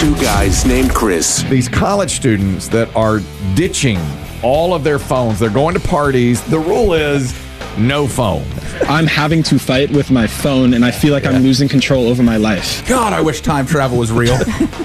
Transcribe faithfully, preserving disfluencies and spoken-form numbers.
two guys named Chris. These college students that are ditching all of their phones, they're going to parties. The rule is no phone. I'm having to fight with my phone, and I feel like yeah. I'm losing control over my life. God, I wish time travel was real.